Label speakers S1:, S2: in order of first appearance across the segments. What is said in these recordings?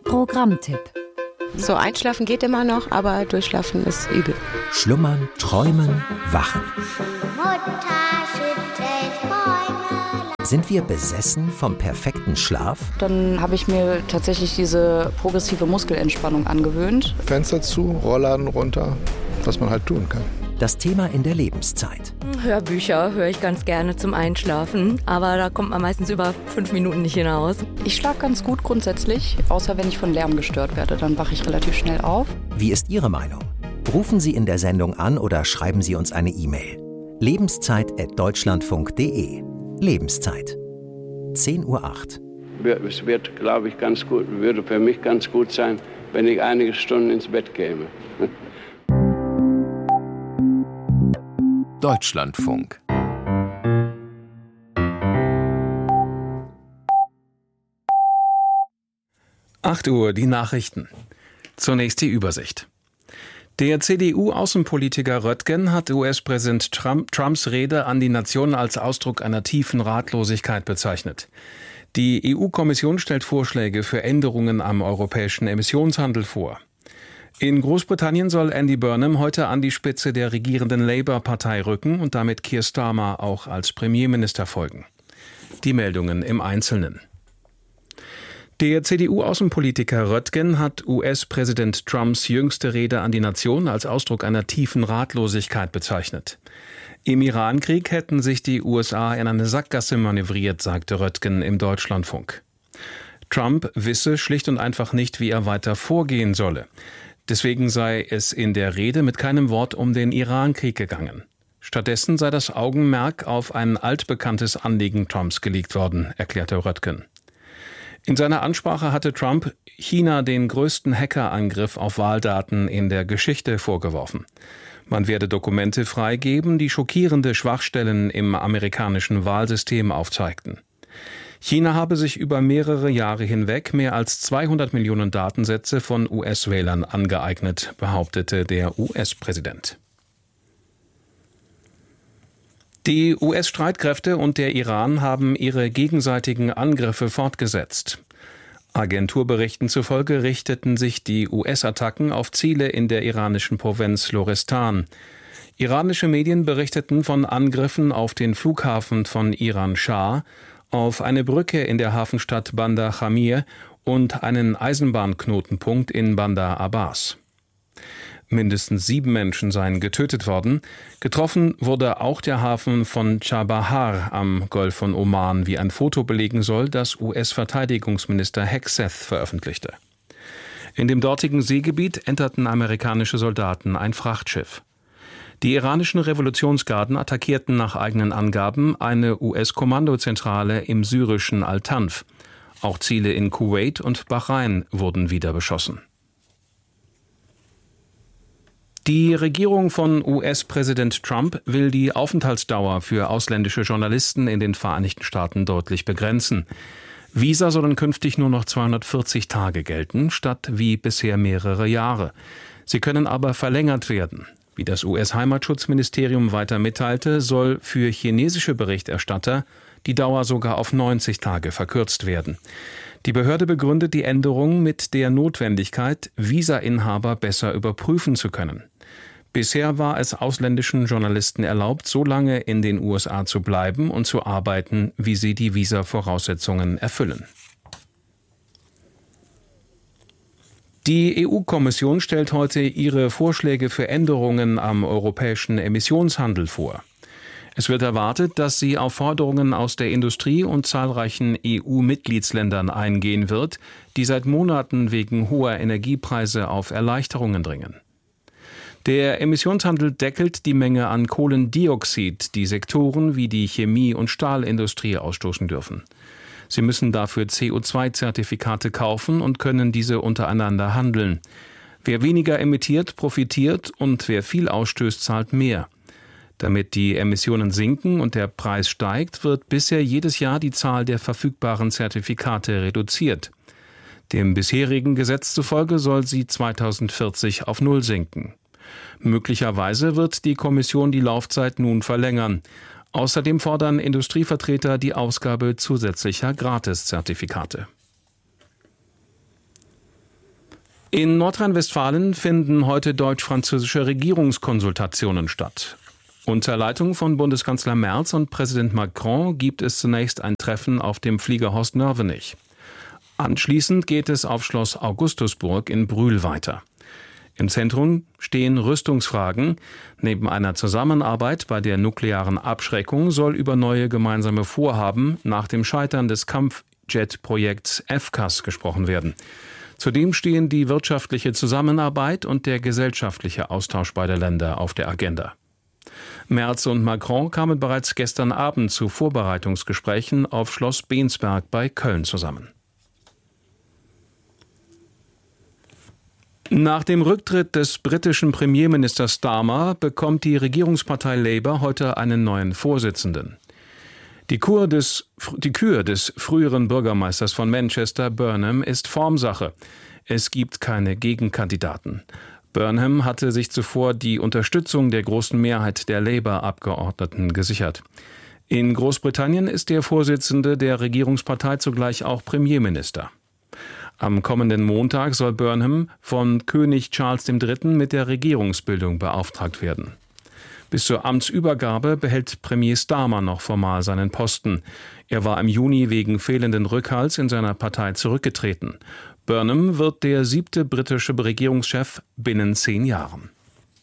S1: Programmtipp.
S2: So einschlafen geht immer noch, aber durchschlafen ist übel.
S3: Schlummern, träumen, wachen.
S4: Mutter schüttelt Bäume.
S3: Sind wir besessen vom perfekten Schlaf?
S5: Dann habe ich mir tatsächlich diese progressive Muskelentspannung angewöhnt.
S6: Fenster zu, Rollladen runter, was man halt tun kann.
S3: Das Thema in der Lebenszeit.
S7: Hörbücher höre ich ganz gerne zum Einschlafen, aber da kommt man meistens über 5 Minuten nicht hinaus.
S5: Ich schlafe ganz gut grundsätzlich, außer wenn ich von Lärm gestört werde, dann wache ich relativ schnell auf.
S3: Wie ist Ihre Meinung? Rufen Sie in der Sendung an oder schreiben Sie uns eine E-Mail. lebenszeit@deutschlandfunk.de. Lebenszeit. 10:08 Uhr.
S8: Es wird, glaube ich, würde für mich ganz gut sein, wenn ich einige Stunden ins Bett käme.
S9: Deutschlandfunk. Acht Uhr, die Nachrichten. Zunächst die Übersicht. Der CDU-Außenpolitiker Röttgen hat US-Präsident Trumps Rede an die Nation als Ausdruck einer tiefen Ratlosigkeit bezeichnet. Die EU-Kommission stellt Vorschläge für Änderungen am europäischen Emissionshandel vor. In Großbritannien soll Andy Burnham heute an die Spitze der regierenden Labour-Partei rücken und damit Keir Starmer auch als Premierminister folgen. Die Meldungen im Einzelnen. Der CDU-Außenpolitiker Röttgen hat US-Präsident Trumps jüngste Rede an die Nation als Ausdruck einer tiefen Ratlosigkeit bezeichnet. Im Irankrieg hätten sich die USA in eine Sackgasse manövriert, sagte Röttgen im Deutschlandfunk. Trump wisse schlicht und einfach nicht, wie er weiter vorgehen solle. Deswegen sei es in der Rede mit keinem Wort um den Irankrieg gegangen. Stattdessen sei das Augenmerk auf ein altbekanntes Anliegen Trumps gelegt worden, erklärte Röttgen. In seiner Ansprache hatte Trump China den größten Hackerangriff auf Wahldaten in der Geschichte vorgeworfen. Man werde Dokumente freigeben, die schockierende Schwachstellen im amerikanischen Wahlsystem aufzeigten. China habe sich über mehrere Jahre hinweg mehr als 200 Millionen Datensätze von US-Wählern angeeignet, behauptete der US-Präsident. Die US-Streitkräfte und der Iran haben ihre gegenseitigen Angriffe fortgesetzt. Agenturberichten zufolge richteten sich die US-Attacken auf Ziele in der iranischen Provinz Lorestan. Iranische Medien berichteten von Angriffen auf den Flughafen von Iran-Schah, auf eine Brücke in der Hafenstadt Bandar Jamir und einen Eisenbahnknotenpunkt in Bandar Abbas. Mindestens 7 Menschen seien getötet worden. Getroffen wurde auch der Hafen von Chabahar am Golf von Oman, wie ein Foto belegen soll, das US-Verteidigungsminister Hegseth veröffentlichte. In dem dortigen Seegebiet enterten amerikanische Soldaten ein Frachtschiff. Die iranischen Revolutionsgarden attackierten nach eigenen Angaben eine US-Kommandozentrale im syrischen Al-Tanf. Auch Ziele in Kuwait und Bahrain wurden wieder beschossen. Die Regierung von US-Präsident Trump will die Aufenthaltsdauer für ausländische Journalisten in den Vereinigten Staaten deutlich begrenzen. Visa sollen künftig nur noch 240 Tage gelten, statt wie bisher mehrere Jahre. Sie können aber verlängert werden. Wie das US-Heimatschutzministerium weiter mitteilte, soll für chinesische Berichterstatter die Dauer sogar auf 90 Tage verkürzt werden. Die Behörde begründet die Änderung mit der Notwendigkeit, Visainhaber besser überprüfen zu können. Bisher war es ausländischen Journalisten erlaubt, so lange in den USA zu bleiben und zu arbeiten, wie sie die Visa-Voraussetzungen erfüllen. Die EU-Kommission stellt heute ihre Vorschläge für Änderungen am europäischen Emissionshandel vor. Es wird erwartet, dass sie auf Forderungen aus der Industrie und zahlreichen EU-Mitgliedsländern eingehen wird, die seit Monaten wegen hoher Energiepreise auf Erleichterungen dringen. Der Emissionshandel deckelt die Menge an Kohlendioxid, die Sektoren wie die Chemie- und Stahlindustrie ausstoßen dürfen. Sie müssen dafür CO2-Zertifikate kaufen und können diese untereinander handeln. Wer weniger emittiert, profitiert und wer viel ausstößt, zahlt mehr. Damit die Emissionen sinken und der Preis steigt, wird bisher jedes Jahr die Zahl der verfügbaren Zertifikate reduziert. Dem bisherigen Gesetz zufolge soll sie 2040 auf Null sinken. Möglicherweise wird die Kommission die Laufzeit nun verlängern. Außerdem fordern Industrievertreter die Ausgabe zusätzlicher Gratiszertifikate. In Nordrhein-Westfalen finden heute deutsch-französische Regierungskonsultationen statt. Unter Leitung von Bundeskanzler Merz und Präsident Macron gibt es zunächst ein Treffen auf dem Flieger Horst-Nörvenich. Anschließend geht es auf Schloss Augustusburg in Brühl weiter. Im Zentrum stehen Rüstungsfragen. Neben einer Zusammenarbeit bei der nuklearen Abschreckung soll über neue gemeinsame Vorhaben nach dem Scheitern des Kampfjet-Projekts FCAS gesprochen werden. Zudem stehen die wirtschaftliche Zusammenarbeit und der gesellschaftliche Austausch beider Länder auf der Agenda. Merz und Macron kamen bereits gestern Abend zu Vorbereitungsgesprächen auf Schloss Bensberg bei Köln zusammen. Nach dem Rücktritt des britischen Premierministers Starmer bekommt die Regierungspartei Labour heute einen neuen Vorsitzenden. Die Kür des früheren Bürgermeisters von Manchester, Burnham, ist Formsache. Es gibt keine Gegenkandidaten. Burnham hatte sich zuvor die Unterstützung der großen Mehrheit der Labour-Abgeordneten gesichert. In Großbritannien ist der Vorsitzende der Regierungspartei zugleich auch Premierminister. Am kommenden Montag soll Burnham von König Charles III. Mit der Regierungsbildung beauftragt werden. Bis zur Amtsübergabe behält Premier Starmer noch formal seinen Posten. Er war im Juni wegen fehlenden Rückhalts in seiner Partei zurückgetreten. Burnham wird der 7. britische Regierungschef binnen 10 Jahren.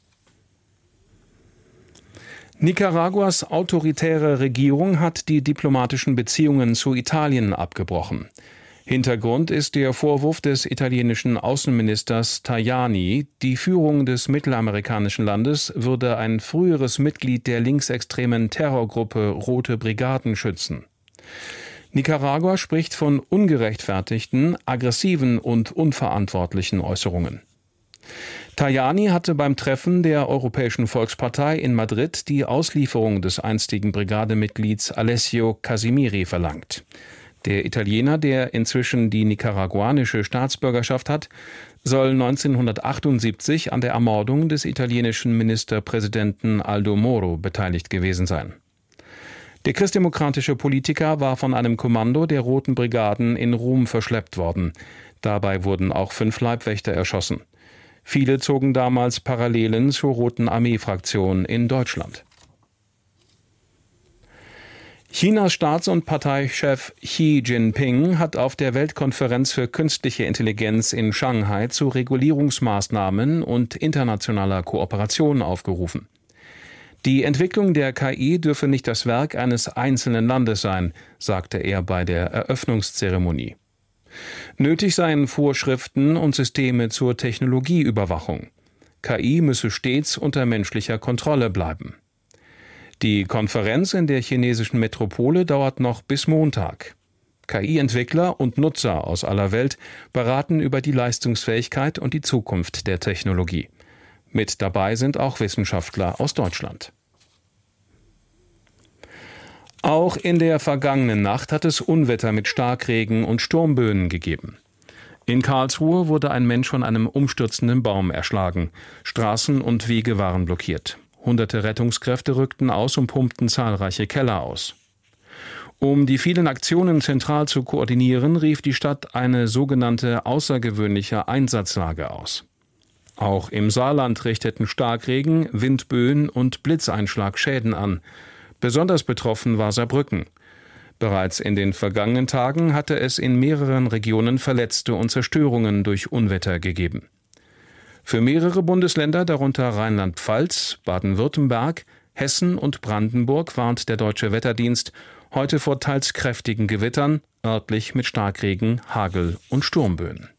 S9: Nicaraguas autoritäre Regierung hat die diplomatischen Beziehungen zu Italien abgebrochen. Hintergrund ist der Vorwurf des italienischen Außenministers Tajani, die Führung des mittelamerikanischen Landes würde ein früheres Mitglied der linksextremen Terrorgruppe Rote Brigaden schützen. Nicaragua spricht von ungerechtfertigten, aggressiven und unverantwortlichen Äußerungen. Tajani hatte beim Treffen der Europäischen Volkspartei in Madrid die Auslieferung des einstigen Brigademitglieds Alessio Casimiri verlangt. Der Italiener, der inzwischen die nicaraguanische Staatsbürgerschaft hat, soll 1978 an der Ermordung des italienischen Ministerpräsidenten Aldo Moro beteiligt gewesen sein. Der christdemokratische Politiker war von einem Kommando der Roten Brigaden in Rom verschleppt worden. Dabei wurden auch 5 Leibwächter erschossen. Viele zogen damals Parallelen zur Roten Armee-Fraktion in Deutschland. Chinas Staats- und Parteichef Xi Jinping hat auf der Weltkonferenz für künstliche Intelligenz in Shanghai zu Regulierungsmaßnahmen und internationaler Kooperation aufgerufen. Die Entwicklung der KI dürfe nicht das Werk eines einzelnen Landes sein, sagte er bei der Eröffnungszeremonie. Nötig seien Vorschriften und Systeme zur Technologieüberwachung. KI müsse stets unter menschlicher Kontrolle bleiben. Die Konferenz in der chinesischen Metropole dauert noch bis Montag. KI-Entwickler und Nutzer aus aller Welt beraten über die Leistungsfähigkeit und die Zukunft der Technologie. Mit dabei sind auch Wissenschaftler aus Deutschland. Auch in der vergangenen Nacht hat es Unwetter mit Starkregen und Sturmböen gegeben. In Karlsruhe wurde ein Mensch von einem umstürzenden Baum erschlagen. Straßen und Wege waren blockiert. Hunderte Rettungskräfte rückten aus und pumpten zahlreiche Keller aus. Um die vielen Aktionen zentral zu koordinieren, rief die Stadt eine sogenannte außergewöhnliche Einsatzlage aus. Auch im Saarland richteten Starkregen, Windböen und Blitzeinschlag Schäden an. Besonders betroffen war Saarbrücken. Bereits in den vergangenen Tagen hatte es in mehreren Regionen Verletzte und Zerstörungen durch Unwetter gegeben. Für mehrere Bundesländer, darunter Rheinland-Pfalz, Baden-Württemberg, Hessen und Brandenburg, warnt der Deutsche Wetterdienst heute vor teils kräftigen Gewittern, örtlich mit Starkregen, Hagel und Sturmböen.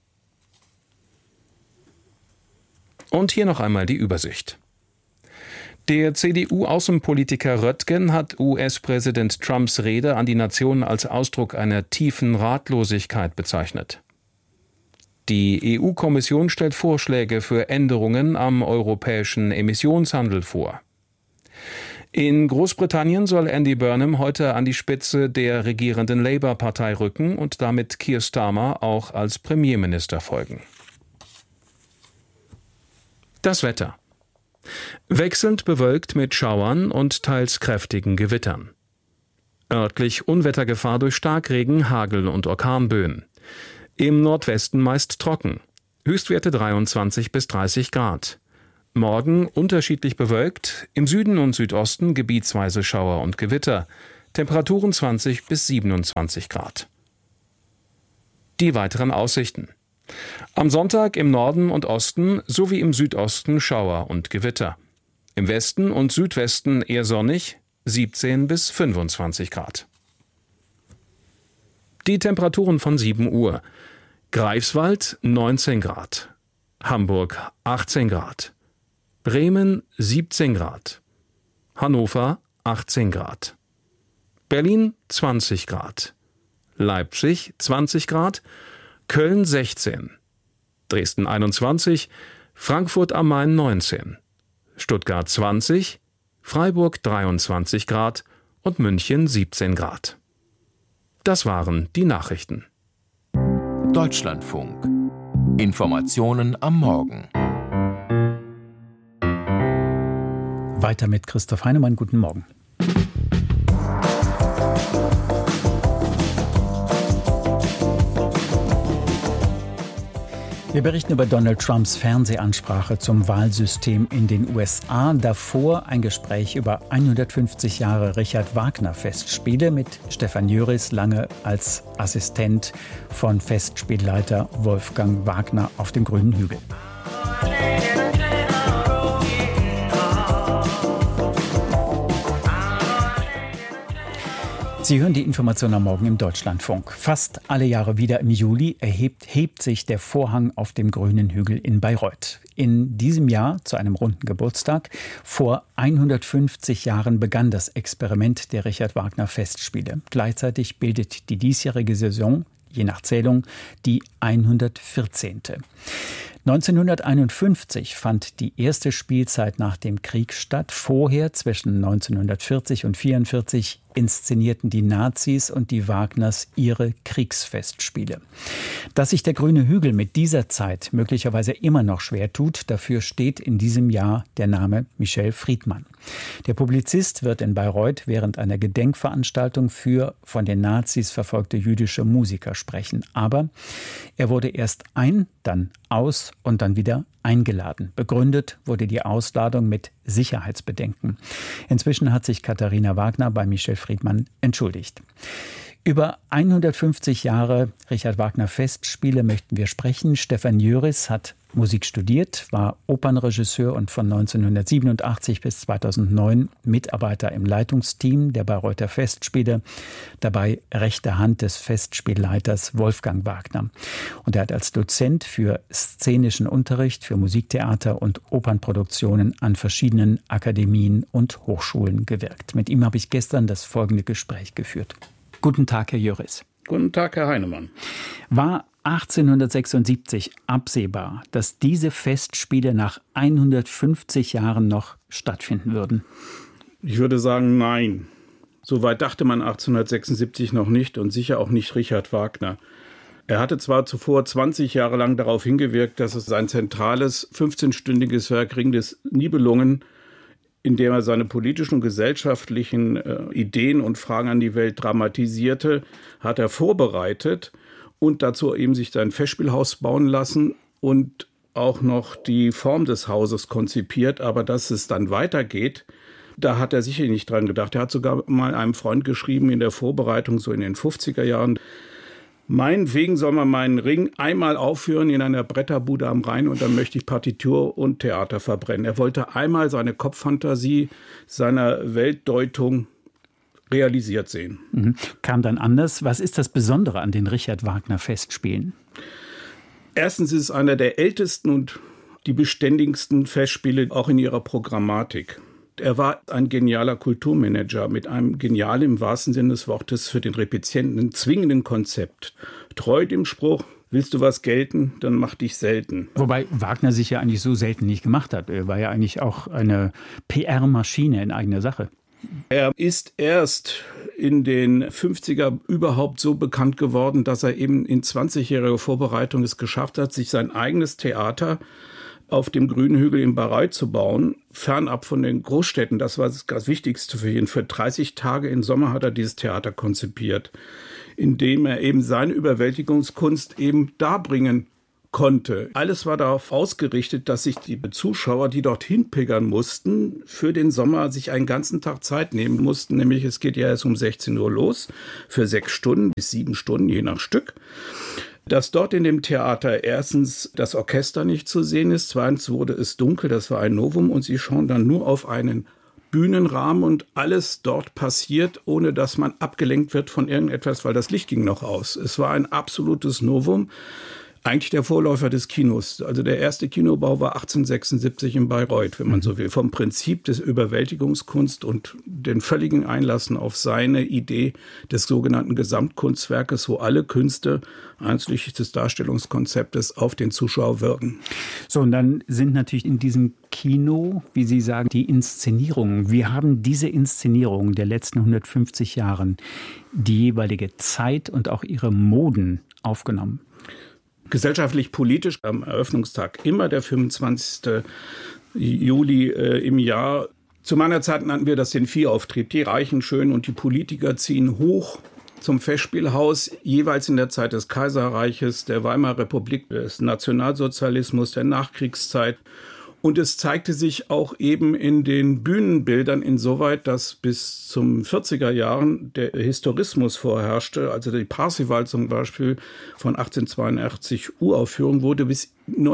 S9: Und hier noch einmal die Übersicht. Der CDU-Außenpolitiker Röttgen hat US-Präsident Trumps Rede an die Nation als Ausdruck einer tiefen Ratlosigkeit bezeichnet. Die EU-Kommission stellt Vorschläge für Änderungen am europäischen Emissionshandel vor. In Großbritannien soll Andy Burnham heute an die Spitze der regierenden Labour-Partei rücken und damit Keir Starmer auch als Premierminister folgen. Das Wetter. Wechselnd bewölkt mit Schauern und teils kräftigen Gewittern. Örtlich Unwettergefahr durch Starkregen, Hagel und Orkanböen. Im Nordwesten meist trocken. Höchstwerte 23 bis 30 Grad. Morgen unterschiedlich bewölkt, im Süden und Südosten gebietsweise Schauer und Gewitter. Temperaturen 20 bis 27 Grad. Die weiteren Aussichten. Am Sonntag im Norden und Osten sowie im Südosten Schauer und Gewitter. Im Westen und Südwesten eher sonnig, 17 bis 25 Grad. Die Temperaturen von 7 Uhr. Greifswald 19 Grad. Hamburg 18 Grad. Bremen 17 Grad. Hannover 18 Grad. Berlin 20 Grad. Leipzig 20 Grad. Köln 16. Dresden 21. Frankfurt am Main 19. Stuttgart 20. Freiburg 23 Grad und München 17 Grad. Das waren die Nachrichten.
S1: Deutschlandfunk. Informationen am Morgen.
S10: Weiter mit Christoph Heinemann. Guten Morgen. Wir berichten über Donald Trumps Fernsehansprache zum Wahlsystem in den USA. Davor ein Gespräch über 150 Jahre Richard Wagner Festspiele mit Stefan Jöris, lange als Assistent von Festspielleiter Wolfgang Wagner auf dem Grünen Hügel. Sie hören die Information am Morgen im Deutschlandfunk. Fast alle Jahre wieder im Juli hebt sich der Vorhang auf dem Grünen Hügel in Bayreuth. In diesem Jahr zu einem runden Geburtstag. Vor 150 Jahren begann das Experiment der Richard Wagner Festspiele. Gleichzeitig bildet die diesjährige Saison, je nach Zählung, die 114. 1951 fand die erste Spielzeit nach dem Krieg statt. Vorher, zwischen 1940 und 1944, inszenierten die Nazis und die Wagners ihre Kriegsfestspiele. Dass sich der Grüne Hügel mit dieser Zeit möglicherweise immer noch schwer tut, dafür steht in diesem Jahr der Name Michel Friedmann. Der Publizist wird in Bayreuth während einer Gedenkveranstaltung für von den Nazis verfolgte jüdische Musiker sprechen. Aber er wurde erst dann aus und dann wieder eingeladen. Begründet wurde die Ausladung mit Sicherheitsbedenken. Inzwischen hat sich Katharina Wagner bei Michel Friedmann entschuldigt. Über 150 Jahre Richard Wagner Festspiele möchten wir sprechen. Stefan Jöris hat Musik studiert, war Opernregisseur und von 1987 bis 2009 Mitarbeiter im Leitungsteam der Bayreuther Festspiele, dabei rechte Hand des Festspielleiters Wolfgang Wagner. Und er hat als Dozent für szenischen Unterricht, für Musiktheater und Opernproduktionen an verschiedenen Akademien und Hochschulen gewirkt. Mit ihm habe ich gestern das folgende Gespräch geführt. Guten Tag, Herr Jöris.
S11: Guten Tag, Herr Heinemann.
S10: War 1876 absehbar, dass diese Festspiele nach 150 Jahren noch stattfinden würden?
S11: Ich würde sagen, nein. Soweit dachte man 1876 noch nicht und sicher auch nicht Richard Wagner. Er hatte zwar zuvor 20 Jahre lang darauf hingewirkt, dass es sein zentrales 15-stündiges Werk Ring des Nibelungen, in dem er seine politischen und gesellschaftlichen Ideen und Fragen an die Welt dramatisierte, hat er vorbereitet und dazu eben sich sein Festspielhaus bauen lassen und auch noch die Form des Hauses konzipiert. Aber dass es dann weitergeht, da hat er sicher nicht dran gedacht. Er hat sogar mal einem Freund geschrieben in der Vorbereitung, so in den 50er Jahren, meinetwegen soll man meinen Ring einmal aufführen in einer Bretterbude am Rhein und dann möchte ich Partitur und Theater verbrennen. Er wollte einmal seine Kopffantasie seiner Weltdeutung realisiert sehen.
S10: Kam dann anders. Was ist das Besondere an den Richard Wagner Festspielen?
S11: Erstens ist es einer der ältesten und die beständigsten Festspiele auch in ihrer Programmatik. Er war ein genialer Kulturmanager mit einem genialen, im wahrsten Sinne des Wortes, für den Repezienten zwingenden Konzept. Treu dem Spruch, willst du was gelten, dann mach dich selten.
S10: Wobei Wagner sich ja eigentlich so selten nicht gemacht hat. Er war ja eigentlich auch eine PR-Maschine in eigener Sache.
S11: Er ist erst in den 50er überhaupt so bekannt geworden, dass er eben in 20-jähriger Vorbereitung es geschafft hat, sich sein eigenes Theater auf dem Grünen Hügel in Bayreuth zu bauen, fernab von den Großstädten. Das war das Wichtigste für ihn. Für 30 Tage im Sommer hat er dieses Theater konzipiert, indem er eben seine Überwältigungskunst eben darbringen konnte. Alles war darauf ausgerichtet, dass sich die Zuschauer, die dorthin pilgern mussten, für den Sommer sich einen ganzen Tag Zeit nehmen mussten. Nämlich es geht ja erst um 16 Uhr los, für 6 Stunden bis 7 Stunden, je nach Stück. Dass dort in dem Theater erstens das Orchester nicht zu sehen ist, zweitens wurde es dunkel, das war ein Novum, und sie schauen dann nur auf einen Bühnenrahmen und alles dort passiert, ohne dass man abgelenkt wird von irgendetwas, weil das Licht ging noch aus. Es war ein absolutes Novum. Eigentlich der Vorläufer des Kinos. Also der erste Kinobau war 1876 in Bayreuth, wenn man so will. Vom Prinzip des Überwältigungskunst und den völligen Einlassen auf seine Idee des sogenannten Gesamtkunstwerkes, wo alle Künste einschließlich des Darstellungskonzeptes auf den Zuschauer wirken.
S10: So, und dann sind natürlich in diesem Kino, wie Sie sagen, die Inszenierungen. Wie haben diese Inszenierungen der letzten 150 Jahre die jeweilige Zeit und auch ihre Moden aufgenommen?
S11: Gesellschaftlich-politisch am Eröffnungstag immer der 25. Juli im Jahr. Zu meiner Zeit nannten wir das den Viehauftrieb. Die Reichen, Schönen und die Politiker ziehen hoch zum Festspielhaus, jeweils in der Zeit des Kaiserreiches, der Weimarer Republik, des Nationalsozialismus, der Nachkriegszeit. Und es zeigte sich auch eben in den Bühnenbildern insoweit, dass bis zum 40er Jahren der Historismus vorherrschte. Also die Parsival zum Beispiel von 1882 Uraufführung wurde bis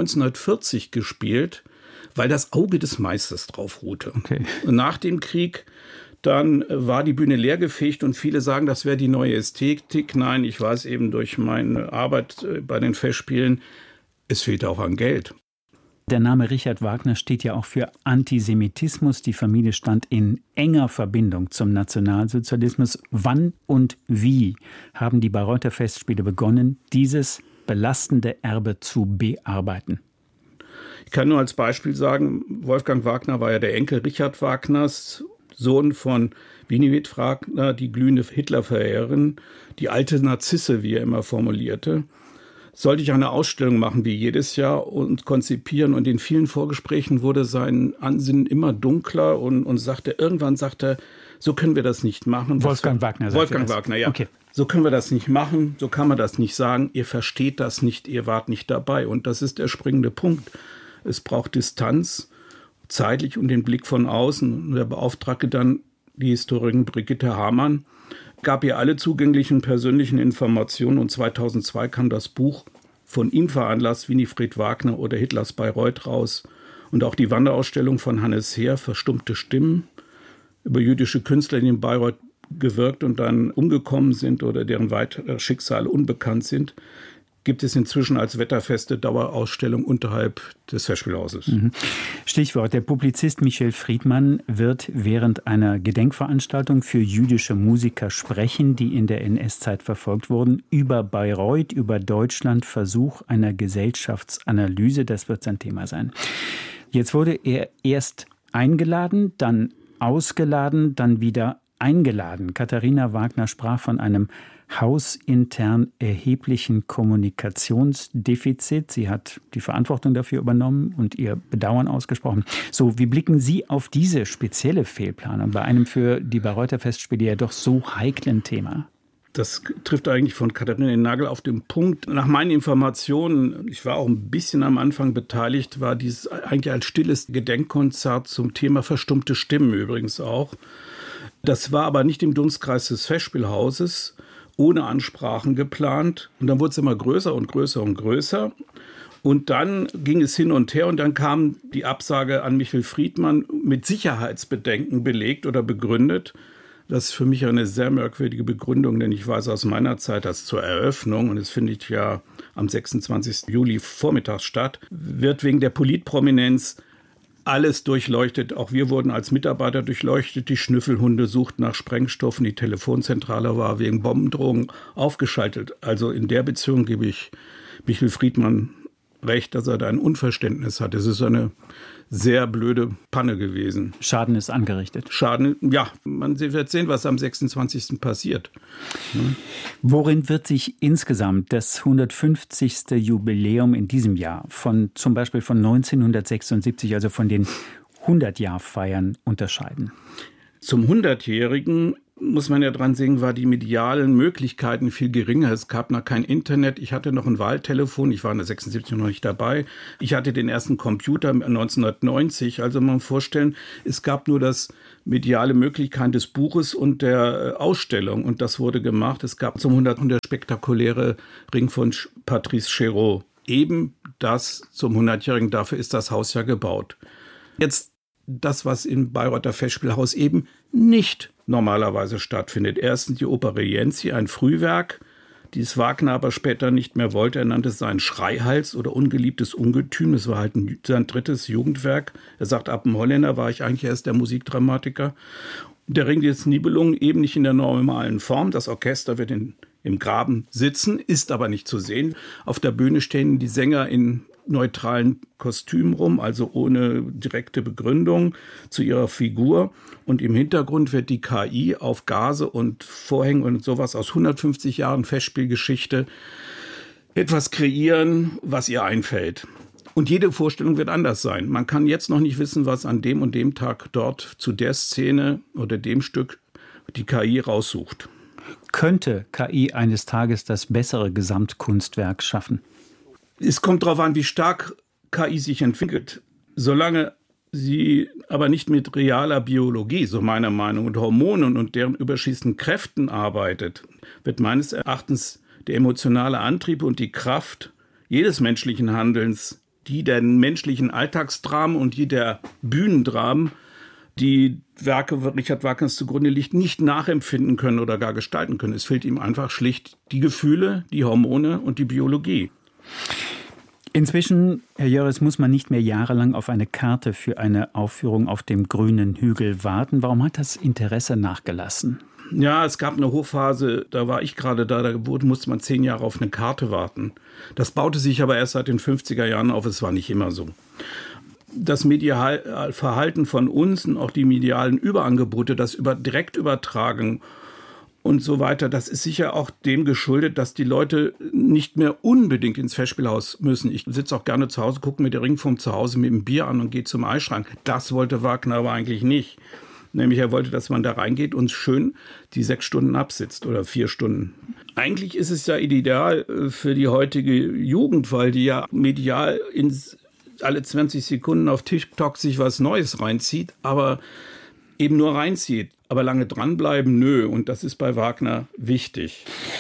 S11: 1940 gespielt, weil das Auge des Meisters drauf ruhte. Okay. Nach dem Krieg dann war die Bühne leergefegt und viele sagen, das wäre die neue Ästhetik. Nein, ich weiß eben durch meine Arbeit bei den Festspielen, es fehlte auch an Geld.
S10: Der Name Richard Wagner steht ja auch für Antisemitismus. Die Familie stand in enger Verbindung zum Nationalsozialismus. Wann und wie haben die Bayreuther Festspiele begonnen, dieses belastende Erbe zu bearbeiten?
S11: Ich kann nur als Beispiel sagen, Wolfgang Wagner war ja der Enkel Richard Wagners, Sohn von Winifred Wagner, die glühende Hitlerverehrerin, die alte Narzisse, wie er immer formulierte. Sollte ich eine Ausstellung machen, wie jedes Jahr, und konzipieren. Und in vielen Vorgesprächen wurde sein Ansinnen immer dunkler und irgendwann sagte er, so können wir das nicht machen.
S10: Wolfgang Wagner.
S11: Wolfgang Wagner, ja. Okay. So können wir das nicht machen, so kann man das nicht sagen. Ihr versteht das nicht, ihr wart nicht dabei. Und das ist der springende Punkt. Es braucht Distanz, zeitlich und den Blick von außen. Und er beauftragte dann die Historikerin Brigitte Hamann, gab ihr alle zugänglichen persönlichen Informationen, und 2002 kam das Buch von ihm veranlasst, Winifred Wagner oder Hitlers Bayreuth, raus. Und auch die Wanderausstellung von Hannes Heer, Verstummte Stimmen, über jüdische Künstler, die in Bayreuth gewirkt und dann umgekommen sind oder deren weitere Schicksale unbekannt sind, gibt es inzwischen als wetterfeste Dauerausstellung unterhalb des Festspielhauses.
S10: Stichwort, der Publizist Michel Friedmann wird während einer Gedenkveranstaltung für jüdische Musiker sprechen, die in der NS-Zeit verfolgt wurden, über Bayreuth, über Deutschland, Versuch einer Gesellschaftsanalyse. Das wird sein Thema sein. Jetzt wurde er erst eingeladen, dann ausgeladen, dann wieder eingeladen. Katharina Wagner sprach von einem hausintern erheblichen Kommunikationsdefizit. Sie hat die Verantwortung dafür übernommen und ihr Bedauern ausgesprochen. So, wie blicken Sie auf diese spezielle Fehlplanung bei einem für die Bayreuther Festspiele ja doch so heiklen Thema?
S11: Das trifft eigentlich von Katharina den Nagel auf den Punkt. Nach meinen Informationen, ich war auch ein bisschen am Anfang beteiligt, war dieses eigentlich als stilles Gedenkkonzert zum Thema verstummte Stimmen übrigens auch. Das war aber nicht im Dunstkreis des Festspielhauses, ohne Ansprachen geplant. Und dann wurde es immer größer und größer und größer. Und dann ging es hin und her und dann kam die Absage an Michel Friedmann mit Sicherheitsbedenken belegt oder begründet. Das ist für mich eine sehr merkwürdige Begründung, denn ich weiß aus meiner Zeit, dass zur Eröffnung, und es findet ja am 26. Juli vormittags statt, wird wegen der Politprominenz alles durchleuchtet. Auch wir wurden als Mitarbeiter durchleuchtet. Die Schnüffelhunde suchten nach Sprengstoffen. Die Telefonzentrale war wegen Bombendrohungen aufgeschaltet. Also in der Beziehung gebe ich Michel Friedmann recht, dass er da ein Unverständnis hat. Es ist eine sehr blöde Panne gewesen.
S10: Schaden ist angerichtet.
S11: Schaden, ja. Man wird sehen, was am 26. passiert.
S10: Worin wird sich insgesamt das 150. Jubiläum in diesem Jahr zum Beispiel von 1976, also von den 100-Jahr-Feiern unterscheiden?
S11: Zum 100-Jährigen muss man ja dran sehen, war die medialen Möglichkeiten viel geringer. Es gab noch kein Internet. Ich hatte noch ein Wahltelefon. Ich war in der 76 noch nicht dabei. Ich hatte den ersten Computer 1990. Also man muss sich vorstellen, es gab nur das mediale Möglichkeiten des Buches und der Ausstellung. Und das wurde gemacht. Es gab zum 100. der spektakuläre Ring von Patrice Chéreau. Eben das zum 100-Jährigen. Dafür ist das Haus ja gebaut. Jetzt das, was im Bayreuther Festspielhaus eben nicht normalerweise stattfindet. Erstens die Oper Rienzi, ein Frühwerk, dieses Wagner aber später nicht mehr wollte. Er nannte es seinen Schreihals oder ungeliebtes Ungetüm. Das war halt sein drittes Jugendwerk. Er sagt, ab dem Holländer war ich eigentlich erst der Musikdramatiker. Der Ring des Nibelungen eben nicht in der normalen Form. Das Orchester wird im Graben sitzen, ist aber nicht zu sehen. Auf der Bühne stehen die Sänger in neutralen Kostümen rum, also ohne direkte Begründung zu ihrer Figur. Und im Hintergrund wird die KI auf Gase und Vorhängen und sowas aus 150 Jahren Festspielgeschichte etwas kreieren, was ihr einfällt. Und jede Vorstellung wird anders sein. Man kann jetzt noch nicht wissen, was an dem und dem Tag dort zu der Szene oder dem Stück die KI raussucht.
S10: Könnte KI eines Tages das bessere Gesamtkunstwerk schaffen?
S11: Es kommt darauf an, wie stark KI sich entwickelt. Solange sie aber nicht mit realer Biologie, so meiner Meinung, und Hormonen und deren überschießenden Kräften arbeitet, wird meines Erachtens der emotionale Antrieb und die Kraft jedes menschlichen Handelns, die der menschlichen Alltagsdramen und die der Bühnendramen, die Werke Richard Wagners zugrunde liegt, nicht nachempfinden können oder gar gestalten können. Es fehlt ihm einfach schlicht die Gefühle, die Hormone und die Biologie.
S10: Inzwischen, Herr Jöres, muss man nicht mehr jahrelang auf eine Karte für eine Aufführung auf dem grünen Hügel warten. Warum hat das Interesse nachgelassen?
S11: Ja, es gab eine Hochphase, da war ich gerade da musste man 10 Jahre auf eine Karte warten. Das baute sich aber erst seit den 50er Jahren auf, es war nicht immer so. Das mediale Verhalten von uns und auch die medialen Überangebote, das direkt übertragen und so weiter, das ist sicher auch dem geschuldet, dass die Leute nicht mehr unbedingt ins Festspielhaus müssen. Ich sitze auch gerne zu Hause, gucke mir den Ring vom Zuhause mit dem Bier an und gehe zum Eisschrank. Das wollte Wagner aber eigentlich nicht. Nämlich er wollte, dass man da reingeht und schön die 6 Stunden absitzt oder 4 Stunden. Eigentlich ist es ja ideal für die heutige Jugend, weil die ja medial alle 20 Sekunden auf TikTok sich was Neues reinzieht, aber eben nur reinzieht. Aber lange dranbleiben, nö. Und das ist bei Wagner wichtig.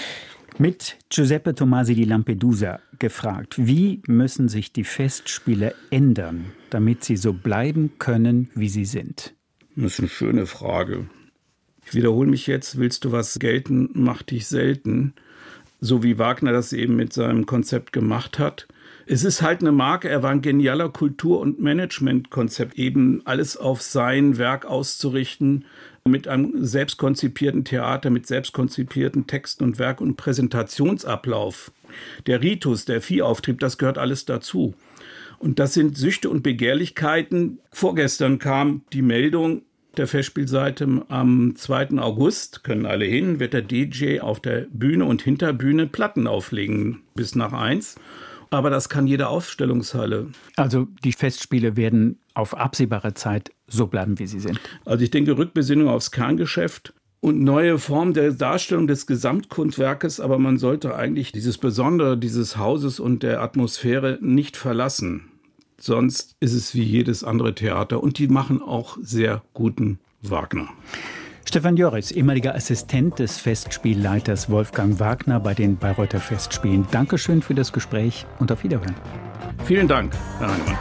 S10: Mit Giuseppe Tomasi di Lampedusa gefragt, wie müssen sich die Festspiele ändern, damit sie so bleiben können, wie sie sind?
S11: Das ist eine schöne Frage. Ich wiederhole mich jetzt, willst du was gelten, mach dich selten. So wie Wagner das eben mit seinem Konzept gemacht hat. Es ist halt eine Marke, er war ein genialer Kultur- und Managementkonzept, eben alles auf sein Werk auszurichten, mit einem selbstkonzipierten Theater, mit selbstkonzipierten Texten und Werk- und Präsentationsablauf. Der Ritus, der Viehauftrieb, das gehört alles dazu. Und das sind Süchte und Begehrlichkeiten. Vorgestern kam die Meldung der Festspielseite, am 2. August, können alle hin, wird der DJ auf der Bühne und Hinterbühne Platten auflegen bis nach 1. Aber das kann jede Aufstellungshalle.
S10: Also die Festspiele werden auf absehbare Zeit so bleiben, wie sie sind.
S11: Also ich denke, Rückbesinnung aufs Kerngeschäft und neue Form der Darstellung des Gesamtkunstwerkes. Aber man sollte eigentlich dieses Besondere dieses Hauses und der Atmosphäre nicht verlassen. Sonst ist es wie jedes andere Theater. Und die machen auch sehr guten Wagner.
S10: Stefan Jöres, ehemaliger Assistent des Festspielleiters Wolfgang Wagner bei den Bayreuther Festspielen. Dankeschön für das Gespräch und auf Wiederhören.
S11: Vielen Dank, Herr Heinemann.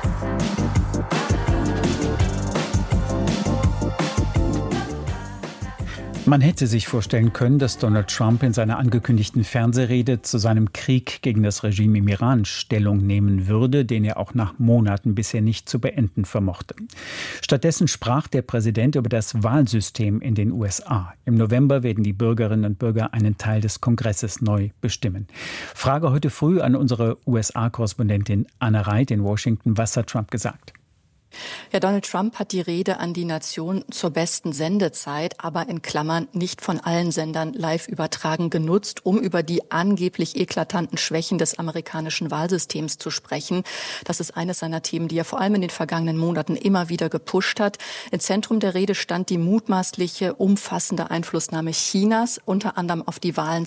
S10: Man hätte sich vorstellen können, dass Donald Trump in seiner angekündigten Fernsehrede zu seinem Krieg gegen das Regime im Iran Stellung nehmen würde, den er auch nach Monaten bisher nicht zu beenden vermochte. Stattdessen sprach der Präsident über das Wahlsystem in den USA. Im November werden die Bürgerinnen und Bürger einen Teil des Kongresses neu bestimmen. Frage heute früh an unsere USA-Korrespondentin Anna Reit in Washington. Was hat Trump gesagt?
S5: Ja, Donald Trump hat die Rede an die Nation zur besten Sendezeit, aber in Klammern nicht von allen Sendern live übertragen genutzt, um über die angeblich eklatanten Schwächen des amerikanischen Wahlsystems zu sprechen. Das ist eines seiner Themen, die er vor allem in den vergangenen Monaten immer wieder gepusht hat. Im Zentrum der Rede stand die mutmaßliche umfassende Einflussnahme Chinas, unter anderem auf die Wahlen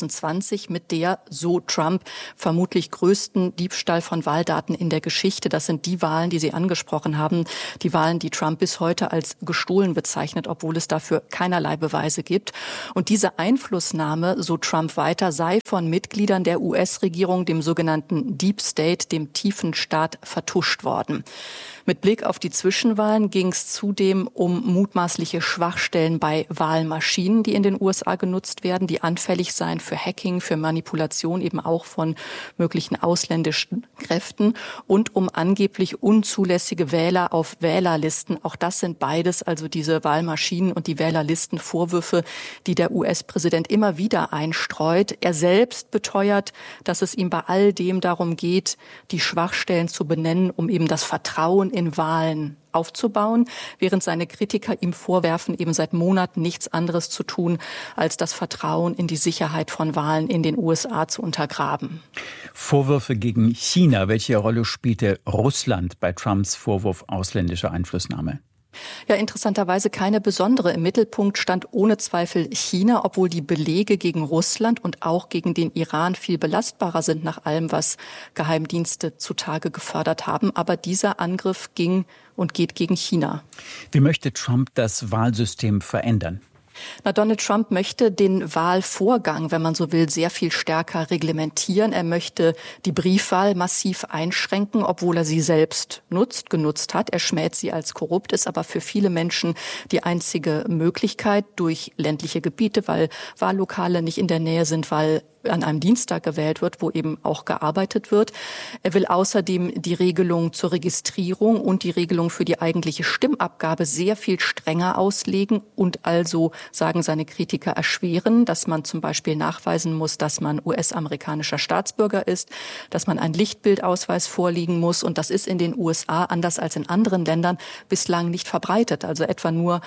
S5: 2020 mit der, so Trump, vermutlich größten Diebstahl von Wahldaten in der Geschichte. Das sind die Wahlen, die Sie angesprochen haben, die Wahlen, die Trump bis heute als gestohlen bezeichnet, obwohl es dafür keinerlei Beweise gibt. Und diese Einflussnahme, so Trump weiter, sei von Mitgliedern der US-Regierung, dem sogenannten Deep State, dem tiefen Staat, vertuscht worden. Mit Blick auf die Zwischenwahlen ging es zudem um mutmaßliche Schwachstellen bei Wahlmaschinen, die in den USA genutzt werden, die anfällig seien für Hacking, für Manipulation eben auch von möglichen ausländischen Kräften und um angeblich unzulässige Wähler auf Wählerlisten. Auch das sind beides, also diese Wahlmaschinen und die Wählerlisten, Vorwürfe, die der US-Präsident immer wieder einstreut. Er selbst beteuert, dass es ihm bei all dem darum geht, die Schwachstellen zu benennen, um eben das Vertrauen in Wahlen aufzubauen, während seine Kritiker ihm vorwerfen, eben seit Monaten nichts anderes zu tun, als das Vertrauen in die Sicherheit von Wahlen in den USA zu untergraben.
S10: Vorwürfe gegen China. Welche Rolle spielte Russland bei Trumps Vorwurf ausländischer Einflussnahme?
S5: Ja, interessanterweise keine besondere. Im Mittelpunkt stand ohne Zweifel China, obwohl die Belege gegen Russland und auch gegen den Iran viel belastbarer sind nach allem, was Geheimdienste zutage gefördert haben. Aber dieser Angriff ging und geht gegen China.
S10: Wie möchte Trump das Wahlsystem verändern?
S5: Donald Trump möchte den Wahlvorgang, wenn man so will, sehr viel stärker reglementieren. Er möchte die Briefwahl massiv einschränken, obwohl er sie selbst genutzt hat. Er schmäht sie als korrupt, ist aber für viele Menschen die einzige Möglichkeit durch ländliche Gebiete, weil Wahllokale nicht in der Nähe sind, weil an einem Dienstag gewählt wird, wo eben auch gearbeitet wird. Er will außerdem die Regelung zur Registrierung und die Regelung für die eigentliche Stimmabgabe sehr viel strenger auslegen und also, sagen seine Kritiker, erschweren, dass man zum Beispiel nachweisen muss, dass man US-amerikanischer Staatsbürger ist, dass man einen Lichtbildausweis vorliegen muss. Und das ist in den USA, anders als in anderen Ländern, bislang nicht verbreitet. Also etwa nur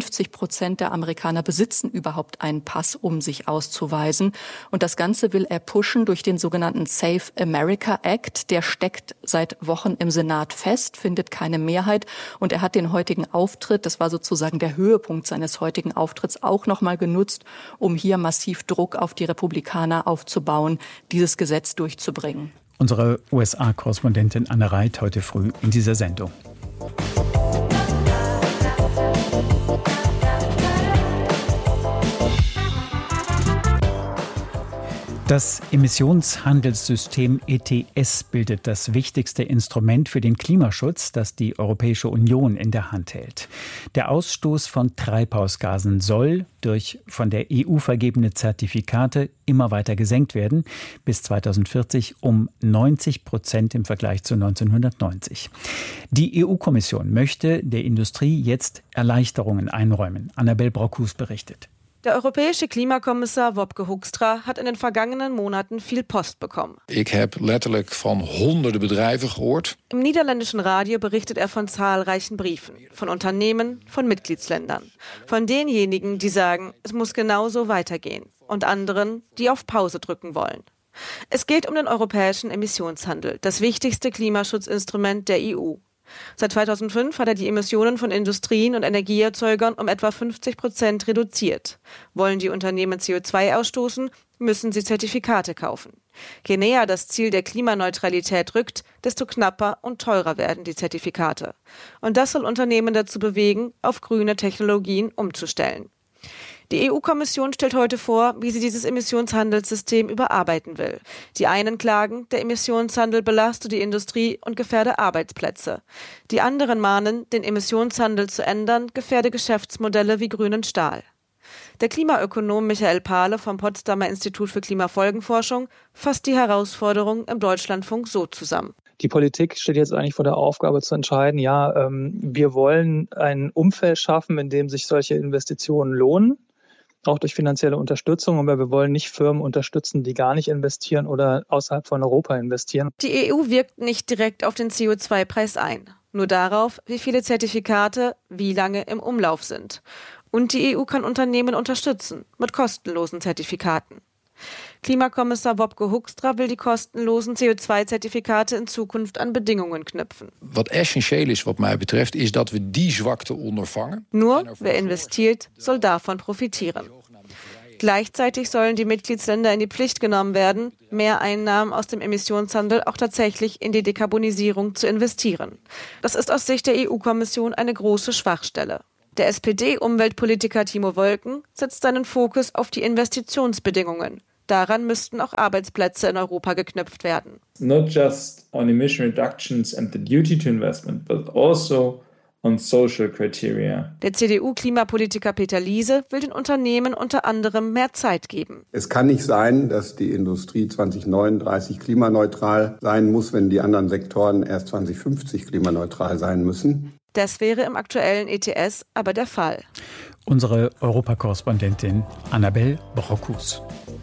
S5: 50% der Amerikaner besitzen überhaupt einen Pass, um sich auszuweisen. Und das Ganze will er pushen durch den sogenannten Save America Act. Der steckt seit Wochen im Senat fest, findet keine Mehrheit. Und er hat den heutigen Auftritt, das war sozusagen der Höhepunkt seines heutigen Auftritts, auch nochmal genutzt, um hier massiv Druck auf die Republikaner aufzubauen, dieses Gesetz durchzubringen.
S10: Unsere USA-Korrespondentin Anne Reit heute früh in dieser Sendung. Das Emissionshandelssystem ETS bildet das wichtigste Instrument für den Klimaschutz, das die Europäische Union in der Hand hält. Der Ausstoß von Treibhausgasen soll durch von der EU vergebene Zertifikate immer weiter gesenkt werden, bis 2040 um 90% im Vergleich zu 1990. Die EU-Kommission möchte der Industrie jetzt Erleichterungen einräumen. Annabel Brockhus berichtet.
S12: Der europäische Klimakommissar Wopke Hoekstra hat in den vergangenen Monaten viel Post bekommen.
S13: Ich habe letterlijk von hunderten Bedrijven gehoord.
S12: Im niederländischen Radio berichtet er von zahlreichen Briefen, von Unternehmen, von Mitgliedsländern, von denjenigen, die sagen, es muss genauso weitergehen, und anderen, die auf Pause drücken wollen. Es geht um den europäischen Emissionshandel, das wichtigste Klimaschutzinstrument der EU. Seit 2005 hat er die Emissionen von Industrien und Energieerzeugern um etwa 50% reduziert. Wollen die Unternehmen CO2 ausstoßen, müssen sie Zertifikate kaufen. Je näher das Ziel der Klimaneutralität rückt, desto knapper und teurer werden die Zertifikate. Und das soll Unternehmen dazu bewegen, auf grüne Technologien umzustellen. Die EU-Kommission stellt heute vor, wie sie dieses Emissionshandelssystem überarbeiten will. Die einen klagen, der Emissionshandel belaste die Industrie und gefährde Arbeitsplätze. Die anderen mahnen, den Emissionshandel zu ändern, gefährde Geschäftsmodelle wie grünen Stahl. Der Klimaökonom Michael Pahle vom Potsdamer Institut für Klimafolgenforschung fasst die Herausforderung im Deutschlandfunk so zusammen.
S14: Die Politik steht jetzt eigentlich vor der Aufgabe zu entscheiden, wir wollen ein Umfeld schaffen, in dem sich solche Investitionen lohnen, auch durch finanzielle Unterstützung, aber wir wollen nicht Firmen unterstützen, die gar nicht investieren oder außerhalb von Europa investieren.
S12: Die EU wirkt nicht direkt auf den CO2-Preis ein. nur darauf, wie viele Zertifikate wie lange im Umlauf sind. Und die EU kann Unternehmen unterstützen mit kostenlosen Zertifikaten. Klimakommissar Wopke Hoekstra will die kostenlosen CO2-Zertifikate in Zukunft an Bedingungen knüpfen.
S13: Was essentieel ist, wat mij betreft, is dat we die zwakte ondervangen.
S12: Nur wer investiert, soll davon profitieren. Gleichzeitig sollen die Mitgliedsländer in die Pflicht genommen werden, mehr Einnahmen aus dem Emissionshandel auch tatsächlich in die Dekarbonisierung zu investieren. Das ist aus Sicht der EU-Kommission eine große Schwachstelle. Der SPD-Umweltpolitiker Timo Wolken setzt seinen Fokus auf die Investitionsbedingungen. Daran müssten auch Arbeitsplätze in Europa geknüpft werden.
S15: Not just on emission reductions and the duty to investment, but also on social criteria.
S12: Der CDU-Klimapolitiker Peter Liese will den Unternehmen unter anderem mehr Zeit geben.
S16: Es kann nicht sein, dass die Industrie 2039 klimaneutral sein muss, wenn die anderen Sektoren erst 2050 klimaneutral sein müssen.
S12: Das wäre im aktuellen ETS aber der Fall.
S10: Unsere Europakorrespondentin Annabel Brockus.